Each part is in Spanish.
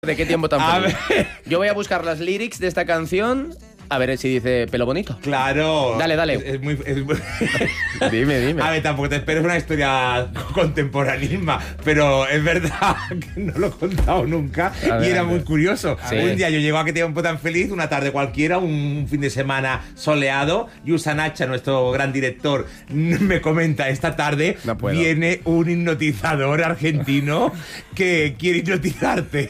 ¿De qué tiempo tan feliz? Yo voy a buscar las lyrics de esta canción. A ver si dice pelo bonito. Claro. Dale, dale. Es muy... Dime. A ver, tampoco te esperes una historia contemporanisma, pero es verdad que no lo he contado nunca y era muy curioso. Sí. Un día yo llego a Que tiempo tan feliz, una tarde cualquiera, un fin de semana soleado, y Usanacha, nuestro gran director, me comenta: esta tarde viene un hipnotizador argentino que quiere hipnotizarte.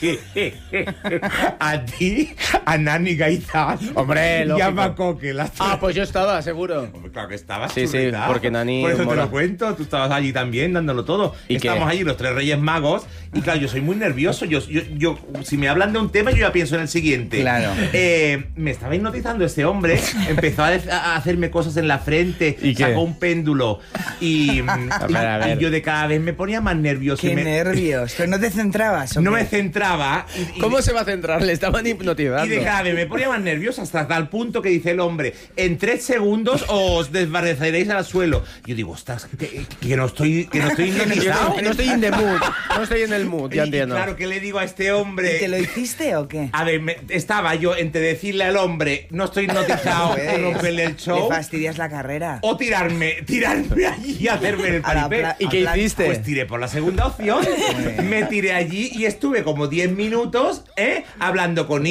A ti, a Nani Gaitán. Hombre, lógico. Y a Macoque. Pues yo estaba, seguro. Claro que estabas. Sí, churrita. sí, porque Nani Por eso mola. te lo cuento, tú estabas allí también dándolo todo. ¿Y Estamos qué? allí los tres Reyes Magos y claro, yo soy muy nervioso. Yo, si me hablan de un tema, yo ya pienso en el siguiente. Claro. Me estaba hipnotizando este hombre, empezó a hacerme cosas en la frente, ¿Y qué? sacó un péndulo y, a ver. y yo de cada vez me ponía más nervioso. Qué y nervios. ¿Pero no te centrabas? ¿o no qué? me centraba. ¿Cómo se va a centrar? Le estaban hipnotizando. Y de cada vez me ponía más nervioso hasta tal punto que dice el hombre: en 3 segundos os desvaneceréis al suelo. Yo digo, ostras, que no estoy hipnotizado. No estoy in the mood. No estoy en el mood, ya Y entiendo. claro, ¿qué le digo a este hombre? ¿Y te lo hiciste o qué? A ver, estaba yo entre decirle al hombre: no estoy hipnotizado, o romperle el show, Le fastidias la carrera. o tirarme allí y hacerme el A la paripé. pla- ¿Y qué hiciste? Pues tiré por la segunda opción. Me tiré allí y estuve como 10 minutos hablando con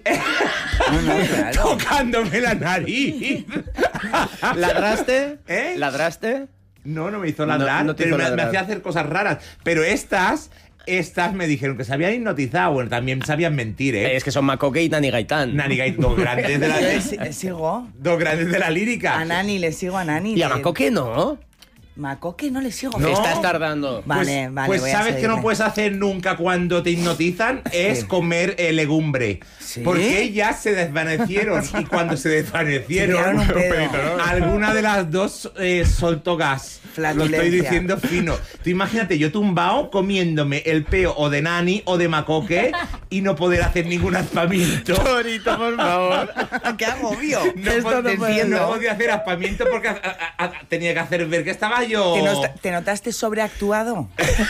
Claro. tocándome la nariz. ¿Ladraste? ¿Eh? ¿Ladraste? No me hizo ladrar, No te pero hizo me ladrar. hacía hacer cosas raras. Pero estas me dijeron que se habían hipnotizado. Bueno, también sabían mentir, Es que son Macoque y Nani Gaitán. Nani Gaitán, dos grandes de Yo la le sigo. dos grandes de la lírica. A Nani, le sigo a Nani. Y a Macoque no. Macoque no le sigo. No. Estás tardando. Vale, vale. Pues voy a sabes que no seguirle. puedes hacer nunca cuando te hipnotizan es comer legumbre. ¿Sí? Porque ellas se desvanecieron y cuando se desvanecieron, Tiraron un pedo. alguna de las dos soltó gas. Lo estoy Flatulencia. diciendo fino. Tú imagínate, yo tumbado comiéndome el peo o de Nani o de Macoque y no poder hacer ningún aspamiento. Torito, por favor. ¡Qué agobio! No, Esto te puede entiendo, ser. no podía hacer aspamiento porque tenía que hacer ver que estaba yo. ¿Te notaste sobreactuado?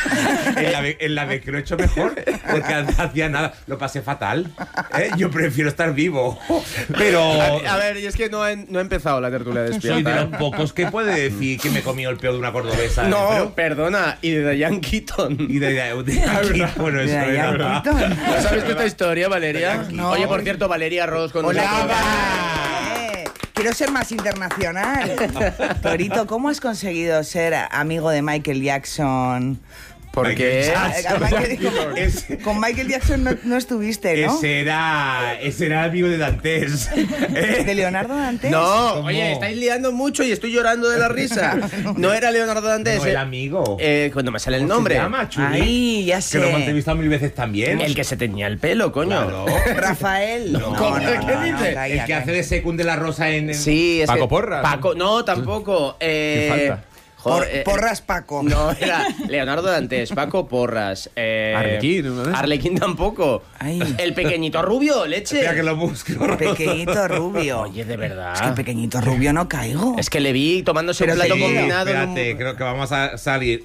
En la vez que lo he hecho mejor, porque hacía nada. Lo pasé fatal. Yo prefiero estar vivo. Pero A ver, y es que no ha empezado la tertulia soy de despierta. los pocos que puede decir que me comió el peo de una cordobesa. No, Pero- perdona. Y de Diane Keaton. y bueno, eso Mira, era ya, verdad. Keaton. ¿No sabes tú esta historia, Valeria? No. Oye, por cierto, Valeria Ross con Hola, nosotros. Quiero ser más internacional. Torito, ¿cómo has conseguido ser amigo de Michael Jackson? Porque Con Michael Jackson no estuviste, ¿no? Ese era amigo de Dantes. ¿De Leonardo Dantes? No, ¿Cómo? oye, estáis liando mucho y estoy llorando de la risa. No era Leonardo Dantes. No, el amigo. Cuando me sale el ¿Cómo nombre. se llama, Chuli? Ay, ya Que sé. lo hemos entrevistado 1000 veces también. El que se teñía el pelo, coño. Claro. Rafael. ¿Cómo? ¿Qué dices? calla, El que hace de Secund de la Rosa en... Sí, es Paco que- Porras. Paco, no, tampoco. ¿Qué falta? Porras Paco. No, era Leonardo Dantes, Paco Porras. Arlequín, uno de esos. Arlequín tampoco. Ay. El pequeñito rubio, leche. Espera que lo busque. Pequeñito rubio. Oye, de verdad. Es que pequeñito rubio no caigo. Es que le vi tomándose Pero un plato sí, combinado. en Espérate, un- creo que vamos a salir.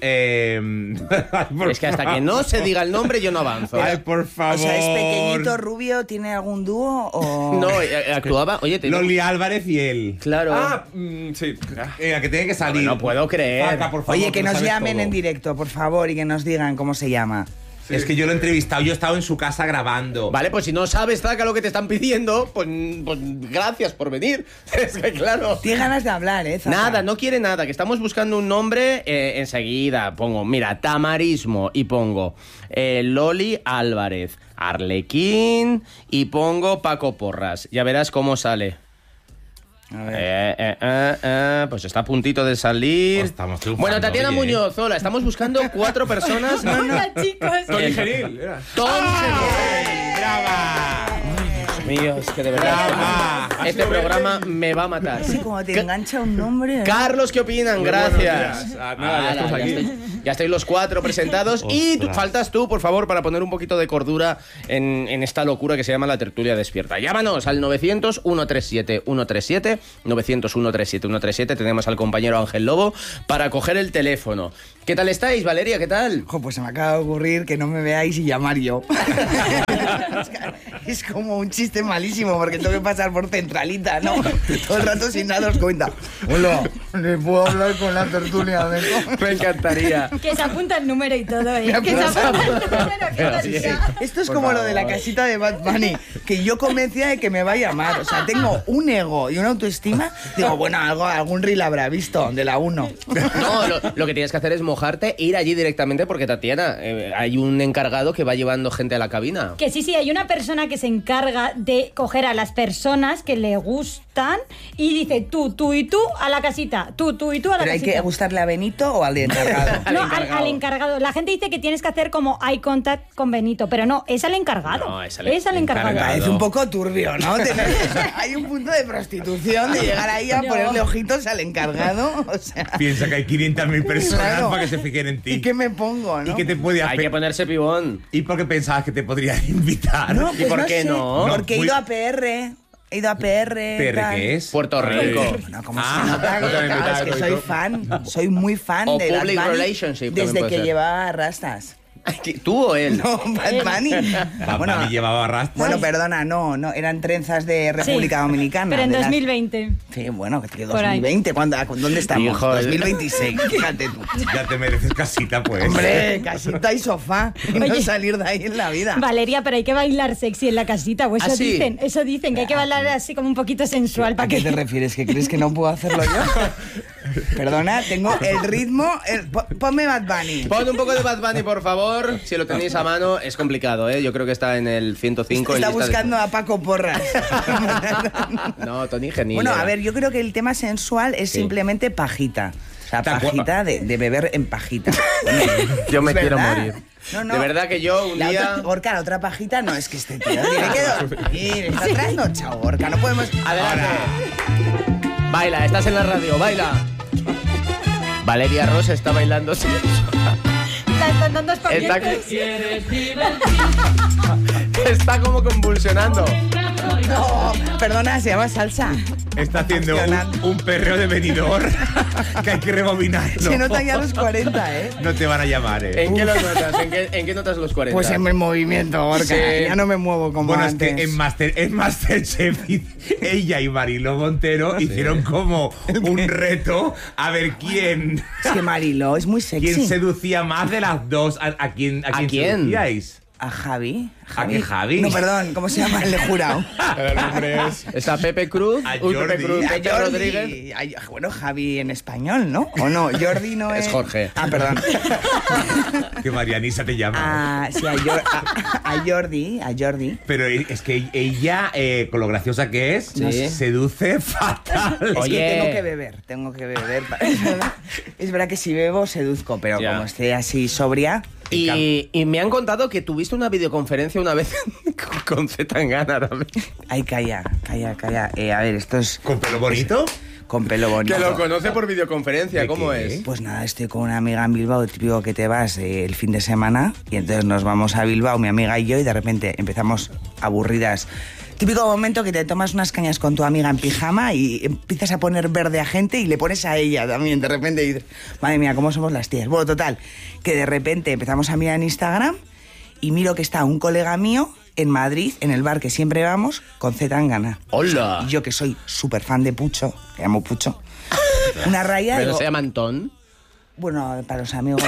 Es que hasta que no se diga el nombre yo no avanzo. Ay, por favor. O sea, ¿es pequeñito rubio? ¿Tiene algún dúo? O... No, actuaba. Oye, te Loli Álvarez y él. Claro. Sí. Que tiene que salir. No puedo creer. Paca, por favor, Oye, que lo nos sabes llamen todo. en directo, por favor, y que nos digan cómo se llama. Es que yo lo he entrevistado, yo he estado en su casa grabando. Vale, pues si no sabes, Zaca, lo que te están pidiendo, pues gracias por venir. Es que claro. Tienes ganas de hablar, ¿eh? Zaca? Nada, no quiere nada, que estamos buscando un nombre enseguida. Pongo, mira, Tamarismo y pongo Loli Álvarez, Arlequín y pongo Paco Porras. Ya verás cómo sale. A ver. Pues está a puntito de salir. Pues estamos triunfando, Bueno, Tatiana oye. Muñoz, hola, estamos buscando 4 personas. Hola, chicos. Tony Genil. Era. Tom ¡Ay, brava! mío, es que de verdad este programa me va a matar. Sí, como te engancha un nombre. Carlos, ¿qué opinan? Gracias. Nada, ya estamos aquí. Ya estáis los 4 presentados y faltas tú, por favor, para poner un poquito de cordura en esta locura que se llama la tertulia despierta. Llámanos al 900-137-137, 900-137-137. Tenemos al compañero Ángel Lobo para coger el teléfono. ¿Qué tal estáis, Valeria? ¿Qué tal? Pues se me acaba de ocurrir que no me veáis y llamar yo. Es como un chiste malísimo porque tengo que pasar por centralita, ¿no? Todo el rato sin daros cuenta. Hola, ¿le puedo hablar con la tertulia? Me encantaría. Que se apunta el número y todo, ¿eh? Me Que se apunta. apunta el número. Qué tontería. Esto es como lo de la casita de Bad Bunny, que yo convencía de que me va a llamar. O sea, tengo un ego y una autoestima. Digo, bueno, algún reel habrá visto de la 1. No, lo que tienes que hacer es mojarte e ir allí directamente porque, Tatiana, hay un encargado que va llevando gente a la cabina. Que sí, hay una persona que se encarga de coger a las personas que le gustan y dice tú y tú a la casita, tú y tú a la ¿Pero hay casita. que gustarle a Benito o al encargado? No, al encargado. La gente dice que tienes que hacer como eye contact con Benito, pero no, es al encargado. No, es al encargado. Parece un poco turbio, ¿no? Hay un punto de prostitución de llegar ahí a ponerle ojitos al encargado. O sea, Piensa que hay 500.000 personas claro. para que se fijen en ti. ¿Y qué me pongo, no? ¿Y qué te puede hacer? Hay que ponerse pibón. ¿Y por qué pensabas que te podrían invitar? No, ¿Y por qué sé, no? Porque he muy- ido a PR. He ido a PR. ¿PR tal. qué es? Puerto Rico. Bueno, ¿cómo Ah, se nota? no te han Claro, invitado, es que soy Torito. fan. Soy muy fan O de Bad public Bunny relationship también desde puede que ser. llevaba rastas. ¿Tú o él? No, Bad Bunny. Bad Bunny llevaba rastas. Bueno, perdona, no, eran trenzas de República Sí, Dominicana. pero en de las- 2020. Sí, bueno, que Por ahí. 2020, ¿dónde estamos? Hijo, 2026, fíjate tú. Ya te mereces casita, pues. Hombre, casita y sofá. Y no Oye. salir de ahí en la vida. Valeria, pero hay que bailar sexy en la casita, o eso ¿Ah, sí? dicen, que hay que bailar así como un poquito sensual ¿A para qué que... te refieres? ¿Que crees que no puedo hacerlo yo? Perdona, tengo el ritmo... Ponme Bad Bunny. Pon un poco de Bad Bunny, por favor. Si lo tenéis a mano, es complicado, ¿eh? Yo creo que está en el 105. Está en lista de- buscando a Paco Porras. No, Tony, genial. Bueno, a ver, yo creo que el tema sensual es Sí. simplemente pajita. O sea, ¿Te acuerdas? pajita de beber en pajita. Yo me Es quiero verdad. morir. No, no. De verdad que yo un La día... otra, Gorka, la otra pajita no es que este tío tiene que dormir. Está trasnochado, Gorka. No podemos... Adelante. Baila, estás en la radio, baila. Valeria Ross está bailando. Están dando Está, espaguetis. está como convulsionando. No, perdona, se llama salsa. Está haciendo un perreo de venidor que hay que rebobinarlo. Se nota ya los 40, ¿eh? No te van a llamar, ¿eh? ¿En qué los notas? ¿En qué notas los 40? Pues en el movimiento, Gorka. Sí. Ya no me muevo como Bueno, antes. es que en Masterchef ella y Mariló Montero hicieron como un reto a ver quién Es que Mariló es muy sexy. quién seducía más de las dos. ¿A quién quién? seducíais? ¿A Javi? ¿A qué Javi? No, perdón, ¿cómo se llama el de jurado? El nombre es... Está Pepe Cruz. A Pepe Jordi. Cruz, A Pepe Jordi. Rodríguez. Bueno, Javi en español, ¿no? ¿O no? Jordi no es... Es Jorge. Ah, perdón. Que Marianisa te llama. Sí, a Jordi. Pero es que ella, con lo graciosa que es, Sí. seduce fatal. Es Oye. que tengo que beber. Es verdad que si bebo seduzco, pero Ya. como esté así sobria... Y me han contado que tuviste una videoconferencia una vez con Zetangana también. Ay, calla. A ver, esto es ¿Con pelo bonito? con pelo bonito. Que lo conoce por videoconferencia, ¿De ¿cómo qué? es? Pues nada, estoy con una amiga en Bilbao, típico que te vas el fin de semana y entonces nos vamos a Bilbao, mi amiga y yo, y de repente empezamos aburridas. Típico momento que te tomas unas cañas con tu amiga en pijama y empiezas a poner verde a gente y le pones a ella también. De repente dices, madre mía, ¿cómo somos las tías? Bueno, total, que de repente empezamos a mirar en Instagram y miro que está un colega mío en Madrid, en el bar que siempre vamos, con Zetangana. ¡Hola! Y yo que soy súper fan de Pucho, que llamo Pucho, una raya... ¿Pero digo, se llama Antón? bueno, para los amigos.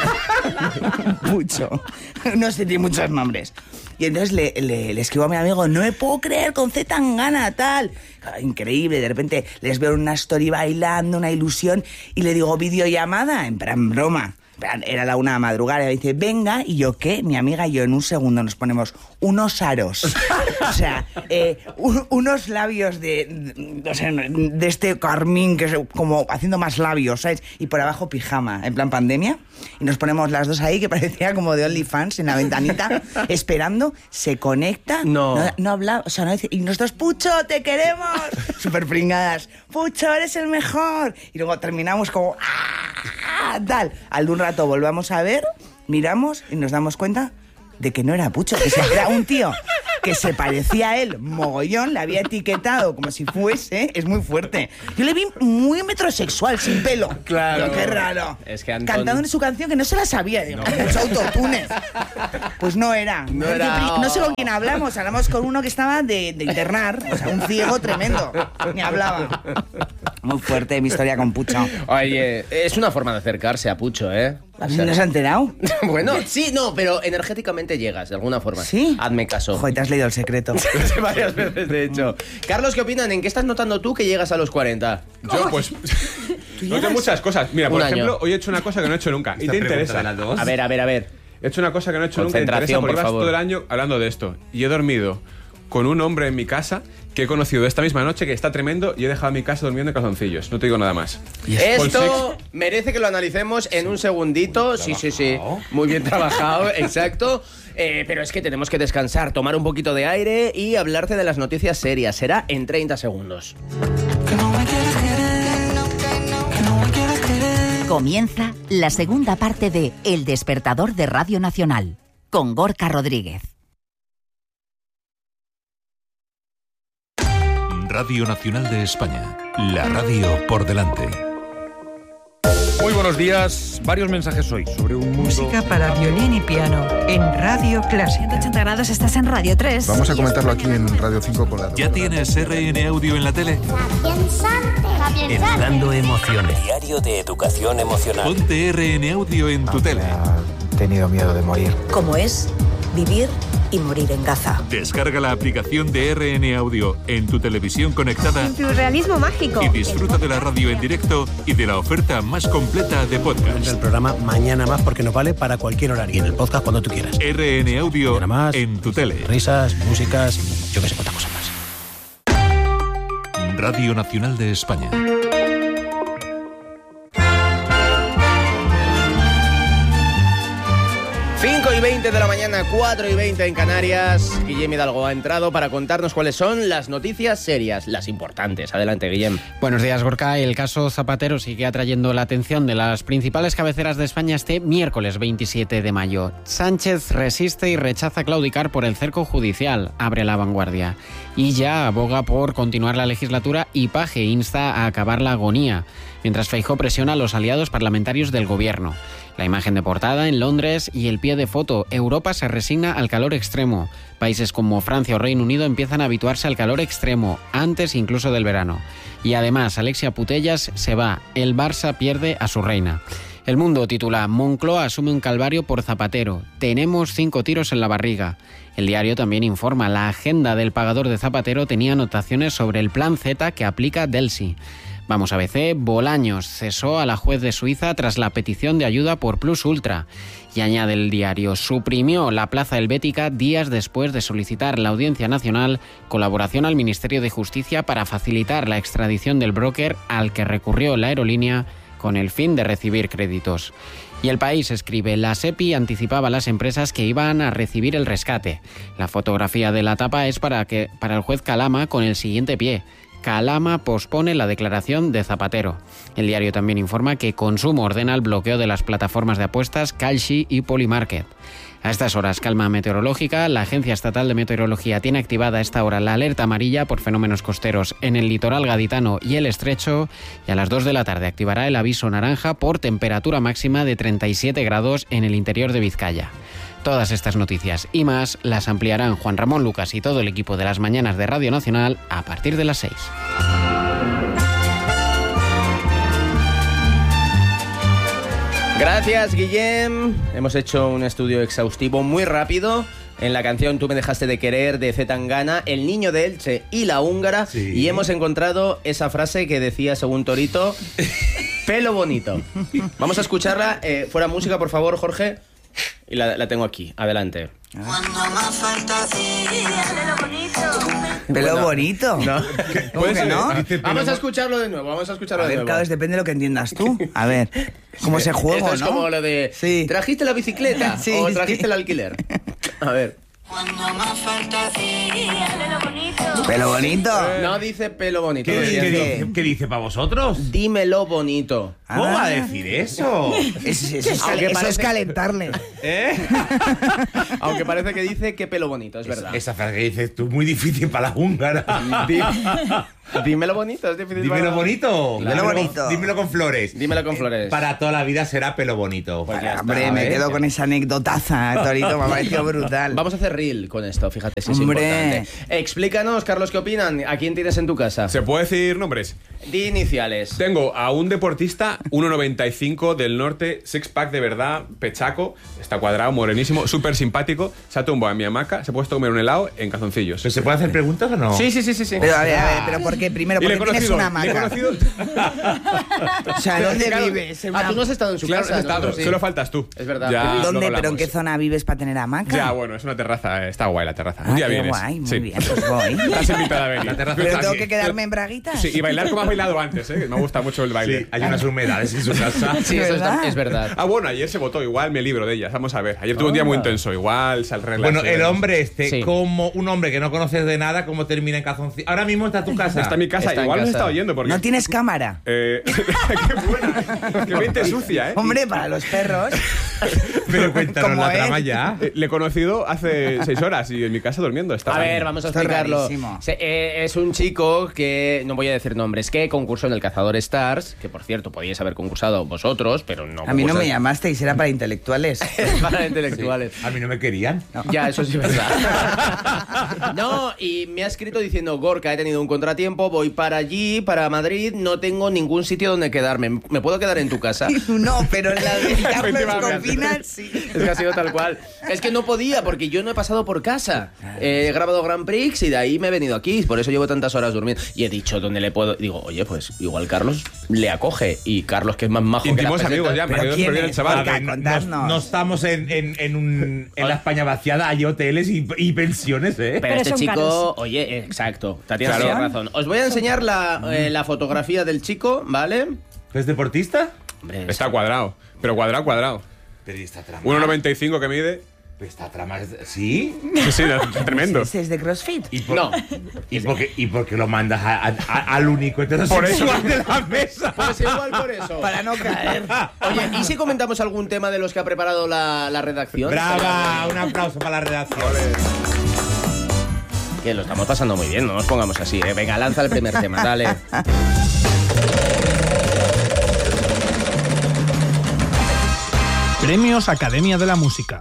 Mucho. No sé, tiene muchos nombres. Y entonces le escribo a mi amigo, no me puedo creer con Zetangana, tal. Claro, increíble, de repente les veo en una story bailando, una ilusión, y le digo videollamada, en plan broma. Era la 1 de la madrugada, y dice, venga, y yo, ¿qué? Mi amiga y yo en un segundo nos ponemos unos aros, o sea, unos labios de este carmín, que es como haciendo más labios, ¿sabes? Y por abajo pijama, en plan pandemia, y nos ponemos las dos ahí, que parecía como de OnlyFans en la ventanita, esperando, se conecta, no habla, o sea, no dice, y nosotros, Pucho, te queremos, súper pringadas, Pucho, eres el mejor, y luego terminamos como, tal, al de un rato volvamos a ver, miramos y nos damos cuenta de que no era Pucho, que era un tío que se parecía a él mogollón, le había etiquetado como si fuese, es muy fuerte. Yo le vi muy metrosexual, sin pelo. Claro. Pero qué raro. Es que cantando en su canción que no se la sabía, digo, mucho autotune. Pues no era. No sé con quién hablamos con uno que estaba de internar, o sea, un ciego tremendo, ni hablaba. Muy fuerte mi historia con Pucho. Oye, es una forma de acercarse a Pucho, ¿eh? ¿No se ha enterado? Bueno, sí, no, pero energéticamente llegas, de alguna forma. ¿Sí? Hazme caso. Joder, te has leído El Secreto. Varias veces, de hecho. Carlos, ¿qué opinan? ¿En qué estás notando tú que llegas a los 40? Yo, pues, noto muchas cosas. Mira, por ejemplo, hoy he hecho una cosa que no he hecho nunca. Y te interesa. A ver. He hecho una cosa que no he hecho nunca. Concentración, Porque por favor. todo el año hablando de esto. Y he dormido con un hombre en mi casa que he conocido esta misma noche, que está tremendo, y he dejado mi casa durmiendo en calzoncillos. No te digo nada más. Esto merece que lo analicemos en un segundito. Sí. Muy bien trabajado, exacto. Pero es que tenemos que descansar, tomar un poquito de aire y hablarte de las noticias serias. Será en 30 segundos. Comienza la segunda parte de El Despertador de Radio Nacional, con Gorka Rodríguez. Radio Nacional de España, la radio por delante. Muy buenos días. Varios mensajes hoy sobre un mundo... Música para violín y piano en Radio Clásica. 180 grados, estás en Radio 3. Vamos a comentarlo aquí en Radio 5 con la... ¿Ya tienes RN Audio en la tele? Educando emociones. Diario de educación emocional. Ponte RN Audio en tu tele. He tenido miedo de morir. ¿Cómo es vivir y morir en Gaza? Descarga la aplicación de RN Audio en tu televisión conectada. En tu realismo mágico. Y disfruta de la radio en directo y de la oferta más completa de podcast. El programa Mañana Más, porque nos vale para cualquier horario. Y en el podcast cuando tú quieras. RN Audio más, en tu tele. Risas, músicas y yo que sé cuántas cosas más. Radio Nacional de España. Y 20 de la mañana, 4 y 20 en Canarias. Guillem Hidalgo ha entrado para contarnos cuáles son las noticias serias, las importantes. Adelante, Guillem. Buenos días, Gorka. El caso Zapatero sigue atrayendo la atención de las principales cabeceras de España este miércoles 27 de mayo. Sánchez resiste y rechaza claudicar por el cerco judicial, abre La Vanguardia. Y ya aboga por continuar la legislatura y Paje insta a acabar la agonía, mientras Feijóo presiona a los aliados parlamentarios del gobierno. La imagen de portada en Londres y el pie de foto. Europa se resigna al calor extremo. Países como Francia o Reino Unido empiezan a habituarse al calor extremo, antes incluso del verano. Y además, Alexia Putellas se va. El Barça pierde a su reina. El Mundo titula: Moncloa asume un calvario por Zapatero. Tenemos 5 tiros en la barriga. El diario también informa: la agenda del pagador de Zapatero tenía anotaciones sobre el plan Z que aplica Delsi. Vamos a ABC, Bolaños cesó a la juez de Suiza tras la petición de ayuda por Plus Ultra. Y añade el diario: suprimió la plaza helvética días después de solicitar la Audiencia Nacional colaboración al Ministerio de Justicia para facilitar la extradición del broker al que recurrió la aerolínea con el fin de recibir créditos. Y El País escribe: la SEPI anticipaba a las empresas que iban a recibir el rescate. La fotografía de la tapa es para el juez Calama con el siguiente pie: Calama pospone la declaración de Zapatero. El diario también informa que Consumo ordena el bloqueo de las plataformas de apuestas Kalshi y Polymarket. A estas horas, calma meteorológica. La Agencia Estatal de Meteorología tiene activada a esta hora la alerta amarilla por fenómenos costeros en el litoral gaditano y el estrecho, y a las 2 de la tarde activará el aviso naranja por temperatura máxima de 37 grados en el interior de Vizcaya. Todas estas noticias y más las ampliarán Juan Ramón Lucas y todo el equipo de las mañanas de Radio Nacional a partir de las 6. Gracias, Guillem. Hemos hecho un estudio exhaustivo muy rápido en la canción Tú me dejaste de querer de C. Tangana, El niño de Elche y La Húngara. Sí. Y hemos encontrado esa frase que decía, según Torito, Pelo bonito. Vamos a escucharla. Fuera música, por favor, Jorge. Y la tengo aquí. Adelante. Cuando más falta pelo bonito. No. ¿Cómo que no? Vamos a escucharlo de nuevo. A ver, cada vez depende de lo que entiendas tú. A ver, cómo se juega, Esto es ¿no? como lo de... Sí. ¿Trajiste la bicicleta? Sí, ¿O sí. trajiste el alquiler? A ver. Cuando más falta pelo bonito. No dice pelo bonito. ¿Qué dice para vosotros? Dímelo bonito. ¿Cómo va a decir eso? Eso es calentarle. Aunque parece que dice que pelo bonito, es verdad. Esa frase que dices tú, muy difícil para la húngara. Dímelo bonito, es difícil. Dímelo bonito. Dímelo bonito. Dímelo con flores. Dímelo con flores. Para toda la vida será pelo bonito. Pues ya está. Hombre, me quedo con esa anécdotaza, Torito, me ha parecido brutal. Vamos a hacer reel con esto, fíjate si es Hombre. importante. Explícanos, Carlos, ¿qué opinan? ¿A quién tienes en tu casa? ¿Se puede decir nombres? Di iniciales. Tengo a un deportista, 1,95 del norte, six-pack de verdad, pechaco, está cuadrado, morenísimo, súper simpático, se ha tumbado en mi hamaca, se ha puesto a comer un helado en calzoncillos. ¿Pero se puede hacer preguntas o no? Sí. Pero a ver, ¿pero por qué? Primero, Y le he porque tienes conocido, una le he hamaca. conocido. O sea, ¿dónde Claro, vives? tú no has estado en su Claro, casa. he estado, nosotros sí. solo faltas tú. Es verdad. Ya, ¿Dónde? luego ¿Pero en hablamos. qué zona vives para tener hamaca? Ya, bueno, es una terraza, está guay la terraza. Un Ah, día qué vienes. guay, muy Sí. bien, pues voy. Estás invitada a venir. La terraza ¿Pero está tengo aquí. que quedarme en braguitas? Sí, y bailar como has bailado antes, ¿eh? Me gusta mucho el baile. Sí, hay unas humedades en su casa. Sí, eso ¿Verdad? es verdad. Ah, bueno, ayer se votó, igual me libro de ellas. Vamos a ver. Ayer tuve un día muy intenso, igual se arregla. Bueno, el hombre este, Sí. como un hombre que no conoces de nada, ¿cómo termina en calzoncillo? Ahora mismo está en tu casa. Está en mi casa, Está en igual nos casa. está oyendo porque... ¿No tienes cámara? Qué buena, qué mente sucia, ¿eh? Hombre, para los perros. Pero cuéntanos ¿Cómo la es? trama ya. Le he conocido hace 6 horas y en mi casa durmiendo. Estaba A ver, vamos a Esto es explicarlo. rarísimo. Es un chico que, no voy a decir nombres, que concursó en el Cazador Stars, que por cierto podíais haber concursado vosotros, pero no. A mí no me concursas- llamasteis, era para intelectuales. Para intelectuales. A mí no me querían. Ya, eso sí es verdad. No, y me ha escrito diciendo, Gorka, he tenido un contratiempo, voy para allí, para Madrid, no tengo ningún sitio donde quedarme. ¿Me puedo quedar en tu casa? No, pero en la de Carlos Efectivamente. Copina sí. Es que ha sido tal cual. Es que no podía, porque yo no he pasado por casa. He grabado Grand Prix y de ahí me he venido aquí. Por eso llevo tantas horas durmiendo. Y he dicho, ¿dónde le puedo? Digo, oye, pues igual Carlos le acoge. Y Carlos, que es más majo Íntimos que la amigos peseta. ya, me ¿Pero quedo quién súper bien el es? chaval. A ver, contadnos. no estamos en la España vaciada, hay hoteles y pensiones, ¿eh? Pero este son chico, caros. oye, exacto, Tatiana Claro. tiene razón. Os voy a enseñar la fotografía del chico, ¿vale? ¿Es deportista? Hombre, Está cuadrado, pero cuadrado. Pero esta trama. 1,95 que mide. Pero esta trama es... ¿Sí? Sí, tremendo. ¿Ese es de CrossFit? ¿Y por, No. ¿Y por qué lo mandas al único heterosexual de la mesa? pues igual por eso. Para no caer. Oye, ¿y si comentamos algún tema de los que ha preparado la redacción? ¡Brava! Un aplauso para la redacción. Que lo estamos pasando muy bien, no nos pongamos así, ¿eh? Venga, lanza el primer tema, dale. Premios Academia de la Música.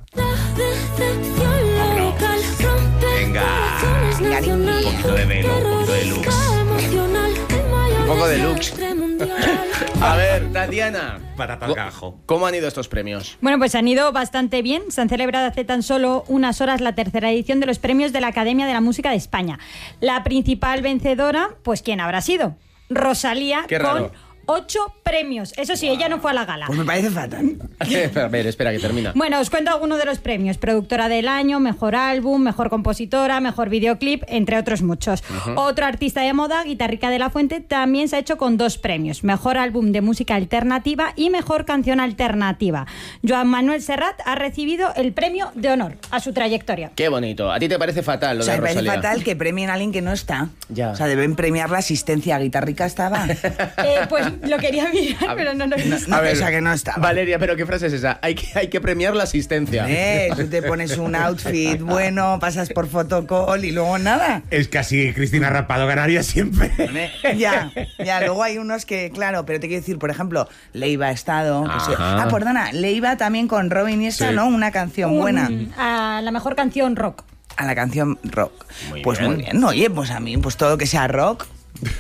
Venga. Un poquito de velo, un poquito de luz. Un poco de looks. A ver, Tatiana. Patata al gajo. ¿Cómo han ido estos premios? Bueno, pues han ido bastante bien. Se han celebrado hace tan solo unas horas la tercera edición de los premios de la Academia de la Música de España. La principal vencedora, pues ¿quién habrá sido? Rosalía, Qué raro. con 8 premios. Eso sí, ella no fue a la gala. Pues me parece fatal. A ver, espera que termina. Bueno, os cuento algunos de los premios. Productora del año, mejor álbum, mejor compositora, mejor videoclip, entre otros muchos. Otro artista de moda, Guitarrica de la Fuente, también se ha hecho con 2 premios. Mejor álbum de música alternativa y mejor canción alternativa. Joan Manuel Serrat ha recibido el premio de honor a su trayectoria. Qué bonito. ¿A ti te parece fatal lo O sea, de me parece Rosalía? fatal que premien a alguien que no está. Ya. O sea, deben premiar la asistencia. Guitarrica estaba. Pues lo quería mirar, pero no lo he visto. No, o sea, que no estaba. Valeria, ¿pero qué frase es esa? Hay que premiar la asistencia. Tú te pones un outfit bueno, pasas por fotocall y luego nada. Es que así Cristina Rapado ganaría siempre. Ya, luego hay unos que, claro, pero te quiero decir, por ejemplo, Leiva ha estado. Que sí. Ajá. Perdona, Leiva también con Robin y esta, Sí. ¿no? Una canción buena. A la mejor canción rock. A la canción rock. Muy Pues bien. muy bien. Oye, pues a mí, pues todo lo que sea rock.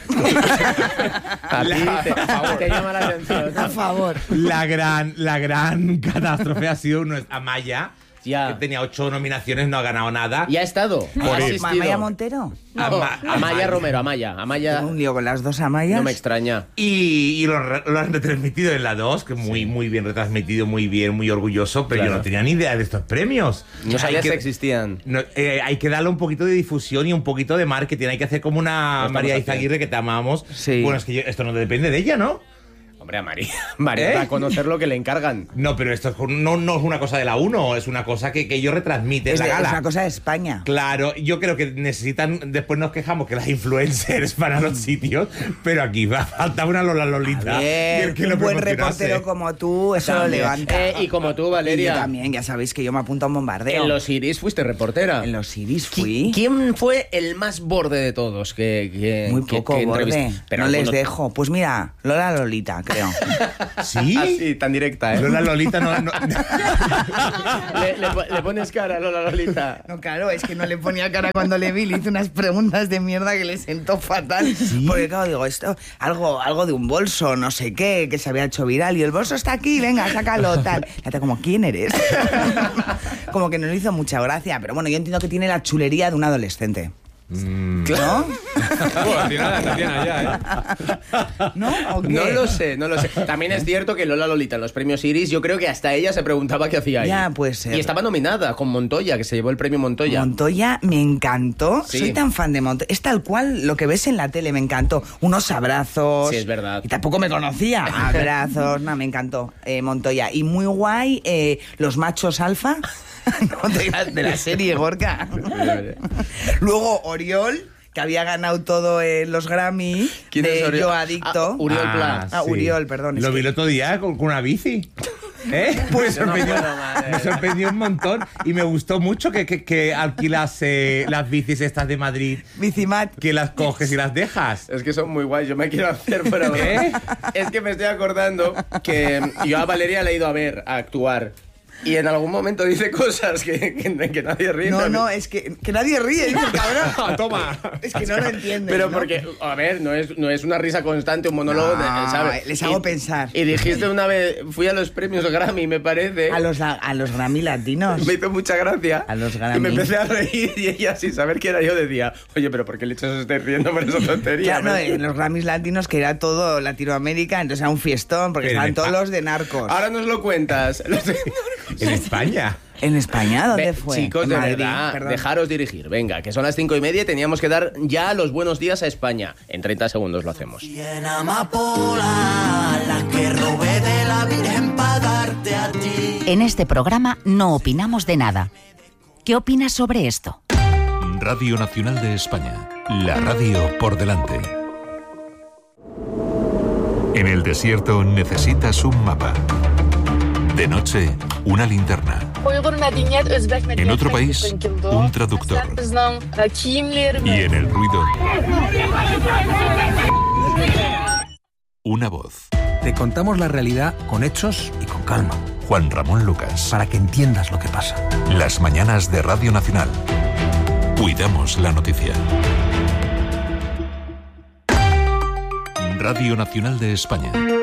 A ti te llama la atención, ¿no? A favor. La gran catástrofe ha sido Amaya. Hostia. Tenía 8 nominaciones, no ha ganado nada. ¿Y ha estado? ¿Amaya Montero? No, Amaya Romero, Amaya. Tengo un lío con las dos Amayas. No me extraña. Y lo han retransmitido en la 2, que muy bien retransmitido, muy bien, muy orgulloso, pero yo no tenía ni idea de estos premios. No sabía que existían. Hay que darle un poquito de difusión y un poquito de marketing. Hay que hacer como una María Izaguirre, que te amamos. Sí. Bueno, es que esto no depende de ella, ¿no? Hombre, a María va a conocer lo que le encargan. No, pero esto no es una cosa de la 1, es una cosa que ellos retransmiten en la gala. Es una cosa de España. Claro, yo creo que necesitan, después nos quejamos que las influencers van a los sitios, pero aquí va a faltar una Lola Lolita. Un buen reportero como tú, eso también lo levanta. Y como tú, Valeria. Y yo también, ya sabéis que yo me apunto a un bombardeo. En los Iris fuiste reportera. En los Iris fui. ¿Quién fue el más borde de todos? Muy poco borde. Pero no les dejo. Pues mira, Lola Lolita, creo. ¿Sí? Así, tan directa, ¿eh? Lola Lolita no... le pones cara a Lola Lolita. No, claro, es que no le ponía cara cuando le vi. Le hice unas preguntas de mierda que le sentó fatal. ¿Sí? Porque claro, digo, esto, algo de un bolso, no sé qué, que se había hecho viral. Y el bolso está aquí, venga, sácalo, tal. Y hasta como, ¿quién eres? Como que no le hizo mucha gracia. Pero bueno, yo entiendo que tiene la chulería de un adolescente. Claro. ¿No? ¿O qué? No lo sé. También es cierto que Lola Lolita en los premios Iris, yo creo que hasta ella se preguntaba qué hacía ahí. Ya, puede ser. Y estaba nominada con Montoya, que se llevó el premio Montoya. Montoya me encantó. Sí. Soy tan fan de Montoya. Es tal cual lo que ves en la tele, me encantó. Unos abrazos. Sí, es verdad. Y tampoco me conocía. Abrazos, me encantó Montoya. Y muy guay los machos alfa. No te digas de la serie, Gorka. Luego Oriol, que había ganado todo los Grammy. ¿Quién es Oriol? Yo Adicto. Uriol Pla. Sí. Uriol, perdón. Lo vi el otro día con una bici. Pues me sorprendió un montón y me gustó mucho que alquilase las bicis estas de Madrid. Bicimat. Que las coges y las dejas. Es que son muy guays, yo me quiero hacer, pero es que me estoy acordando que yo a Valeria la he ido a ver, a actuar. Y en algún momento dice cosas que nadie ríe. No, es que nadie ríe, dice el cabrón. Toma. Es que no lo entiendes. Pero ¿no? porque, a ver, no es una risa constante, un monólogo, ¿sabes? Les hago pensar. Y dijiste una vez, fui a los premios Grammy, me parece. A los Grammy latinos. Me hizo mucha gracia. A los Grammy. Y me empecé a reír y ella, sin saber qué era, yo decía, oye, pero ¿por qué leches os estáis riendo por esa tontería? Claro, en los Grammys latinos, que era todo Latinoamérica, entonces era un fiestón, porque estaban todos los de narcos. Ahora nos lo cuentas. Los de En España. ¿En España? ¿Dónde fue? Chicos, en de Madrid, verdad, perdón. dejaros dirigir. Venga, que son las 5:30 y teníamos que dar ya los buenos días a España. En 30 segundos lo hacemos. En este programa no opinamos de nada. ¿Qué opinas sobre esto? Radio Nacional de España. La radio por delante. En el desierto necesitas un mapa. De noche, una linterna. En otro país, un traductor. Y en el ruido, una voz. Te contamos la realidad con hechos y con calma. Juan Ramón Lucas. Para que entiendas lo que pasa. Las mañanas de Radio Nacional. Cuidamos la noticia. Radio Nacional de España.